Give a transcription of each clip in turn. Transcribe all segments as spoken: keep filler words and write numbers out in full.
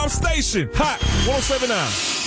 Station, Hot one oh seven point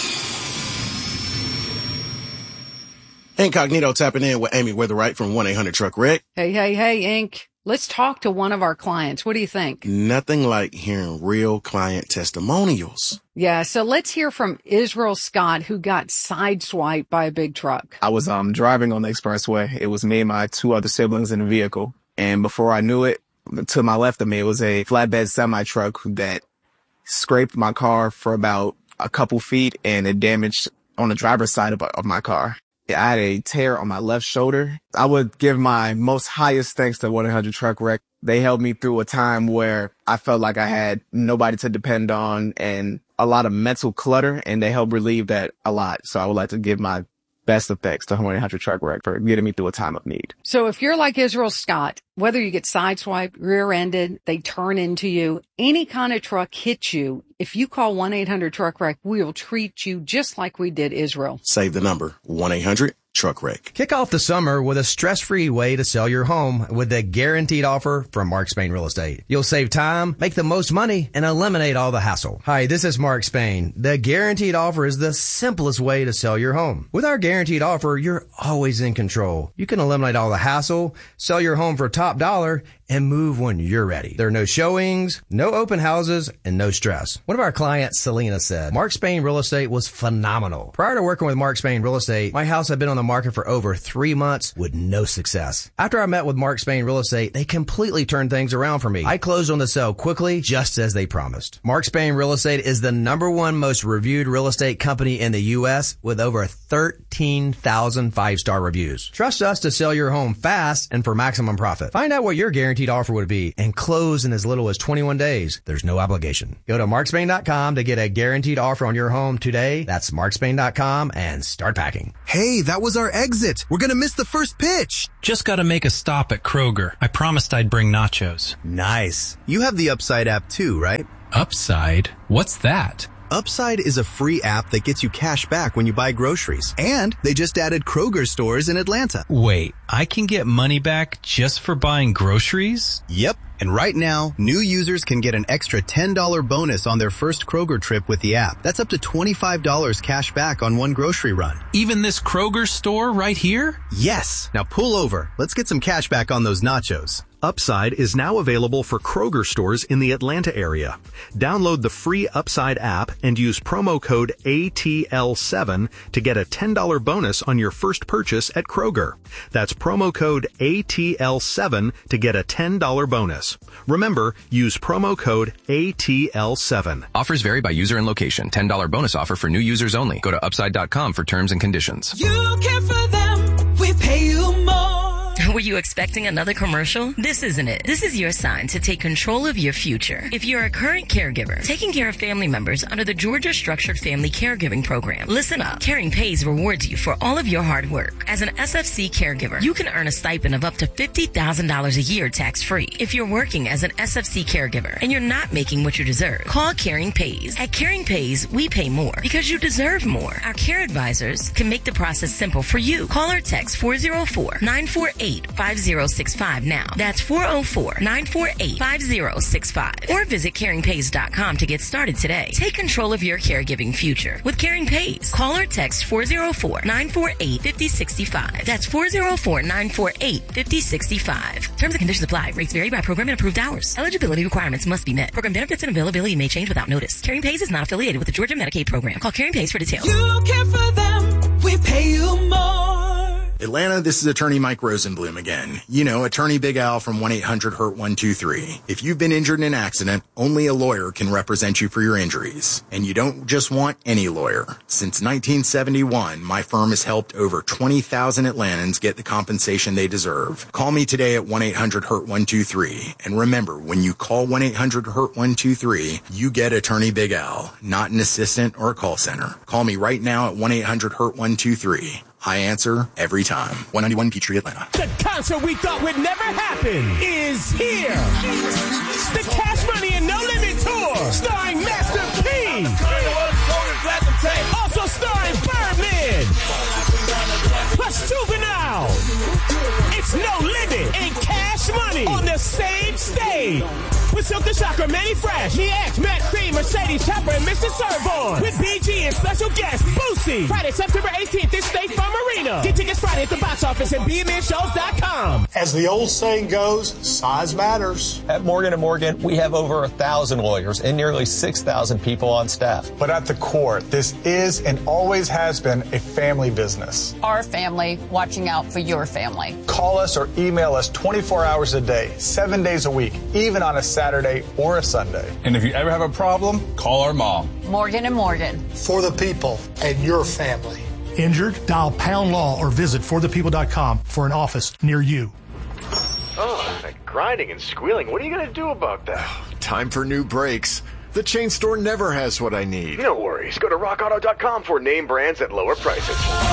nine. Incognito tapping in with Amy Witherite from one eight hundred truck wreck. Hey, hey, hey, Inc. Let's talk to one of our clients. What do you think? Nothing like hearing real client testimonials. Yeah, so let's hear from Israel Scott, who got sideswiped by a big truck. I was um driving on the expressway. It was me and my two other siblings in the vehicle. And before I knew it, to my left of me, it was a flatbed semi-truck that scraped my car for about a couple feet, and it damaged on the driver's side of, of my car. I had a tear on my left shoulder. I would give my most highest thanks to one eight hundred truck wreck. They helped me through a time where I felt like I had nobody to depend on and a lot of mental clutter, and they helped relieve that a lot. So I would like to give my best of thanks to one eight hundred truck wreck for getting me through a time of need. So if you're like Israel Scott, whether you get sideswiped, rear-ended, they turn into you, any kind of truck hits you, if you call one eight hundred truck wreck, we'll treat you just like we did Israel. Save the number, one eight hundred truck wreck. Kick off the summer with a stress-free way to sell your home with the guaranteed offer from Mark Spain Real Estate. You'll save time, make the most money, and eliminate all the hassle. Hi, this is Mark Spain. The guaranteed offer is the simplest way to sell your home. With our guaranteed offer, you're always in control. You can eliminate all the hassle, sell your home for top dollar, and move when you're ready. There are no showings, no open houses, and no stress. One of our clients, Selena, said, Mark Spain Real Estate was phenomenal. Prior to working with Mark Spain Real Estate, my house had been on the market for over three months with no success. After I met with Mark Spain Real Estate, they completely turned things around for me. I closed on the sale quickly, just as they promised. Mark Spain Real Estate is the number one most reviewed real estate company in the U S with over thirteen thousand five-star reviews. Trust us to sell your home fast and for maximum profit. Find out what your guaranteed offer would be and close in as little as twenty-one days. There's no obligation. Go to mark spain dot com to get a guaranteed offer on your home today. That's mark spain dot com and start packing. Hey, that was our exit. We're gonna miss the first pitch. Just gotta make a stop at Kroger. I promised I'd bring nachos. Nice. You have the Upside app too, right? Upside? What's that? Upside is a free app that gets you cash back when you buy groceries. And they just added Kroger stores in Atlanta. Wait, I can get money back just for buying groceries? Yep. And right now, new users can get an extra ten dollars bonus on their first Kroger trip with the app. That's up to twenty-five dollars cash back on one grocery run. Even this Kroger store right here? Yes. Now pull over. Let's get some cash back on those nachos. Upside is now available for Kroger stores in the Atlanta area. Download the free Upside app and use promo code A T L seven to get a ten dollars bonus on your first purchase at Kroger. That's promo code A T L seven to get a ten dollars bonus. Remember, use promo code A T L seven. Offers vary by user and location. ten dollars bonus offer for new users only. Go to upside dot com for terms and conditions. You care for them, we pay you more. Were you expecting another commercial? This isn't it. This is your sign to take control of your future. If you're a current caregiver, taking care of family members under the Georgia Structured Family Caregiving Program, listen up. Caring Pays rewards you for all of your hard work. As an S F C caregiver, you can earn a stipend of up to fifty thousand dollars a year tax-free. If you're working as an S F C caregiver and you're not making what you deserve, call Caring Pays. At Caring Pays, we pay more because you deserve more. Our care advisors can make the process simple for you. Call or text four oh four, nine four eight, five oh six five now. That's four oh four, nine four eight, five oh six five. Or visit caring pays dot com to get started today. Take control of your caregiving future with Caring Pays. Call or text four oh four, nine four eight, five oh six five. That's four oh four, nine four eight, five oh six five. Terms and conditions apply. Rates vary by program and approved hours. Eligibility requirements must be met. Program benefits and availability may change without notice. Caring Pays is not affiliated with the Georgia Medicaid program. Call Caring Pays for details. You care for them, we pay you more. Atlanta, this is attorney Mike Rosenblum again. You know, attorney Big Al from one eight hundred hurt one two three. If you've been injured in an accident, only a lawyer can represent you for your injuries. And you don't just want any lawyer. Since nineteen seventy-one, my firm has helped over twenty thousand Atlantans get the compensation they deserve. Call me today at one eight hundred hurt one two three. And remember, when you call one eight hundred hurt one two three, you get attorney Big Al, not an assistant or a call center. Call me right now at one eight hundred hurt one two three. I answer every time. one ninety-one Peachtree, Atlanta. The concert we thought would never happen is here. The Cash Money and No Limit Tour, starring Master P. Also starring Birdman. Plus Juvenile. It's No Limit and Cash Money. money on the same stage. With Silk the Shocker, Manny Fresh, Nia X, Matt Cream, Mercedes Pepper, and Mister Servon. With B G and special guest Boosie. Friday, September eighteenth at State Farm Arena. Get tickets Friday at the box office at B M N shows dot com. As the old saying goes, size matters. At Morgan and Morgan, we have over a thousand lawyers and nearly six thousand people on staff. But at the core, this is and always has been a family business. Our family watching out for your family. Call us or email us twenty-four hours a day, seven days a week, even on a Saturday or a Sunday. And if you ever have a problem, call our mom. Morgan and Morgan. For the people and your family. Injured? Dial Pound Law or visit for the people dot com for an office near you. Oh, that grinding and squealing. What are you going to do about that? Time for new brakes. The chain store never has what I need. No worries. Go to rock auto dot com for name brands at lower prices.